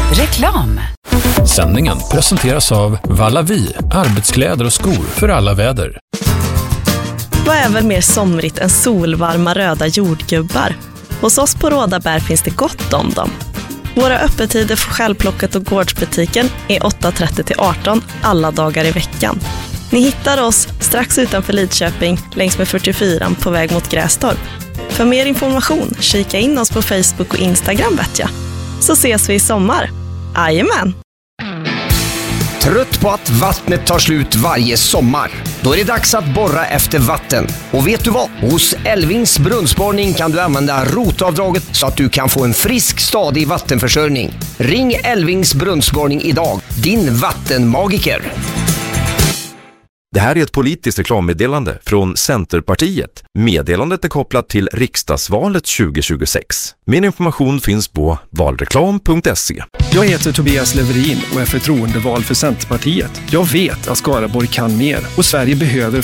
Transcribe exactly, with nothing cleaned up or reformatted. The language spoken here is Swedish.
Reklam. Sändningen presenteras av Vallavi, arbetskläder och skor för alla väder. Vad är väl mer somrigt än solvarma röda jordgubbar? Hos oss på Rådabär finns det gott om dem. Våra öppettider för självplockat och gårdsbutiken är åtta trettio till arton alla dagar i veckan. Ni hittar oss strax utanför Lidköping längs med fyrtiofyran på väg mot Grästorp. För mer information, kika in oss på Facebook och Instagram vet jag. Så ses vi i sommar. Jajamän! Trött på att vattnet tar slut varje sommar? Då är det dags att borra efter vatten. Och vet du vad? Hos Elvings brunnsborrning kan du använda rotavdraget så att du kan få en frisk, stadig vattenförsörjning. Ring Elvings brunnsborgning idag. Din vattenmagiker. Det här är ett politiskt reklammeddelande från Centerpartiet. Meddelandet är kopplat till riksdagsvalet tjugo tjugosex. Min information finns på valreklam punkt se. Jag heter Tobias Leverin och är förtroendevald för Centerpartiet. Jag vet att Skaraborg kan mer och Sverige behöver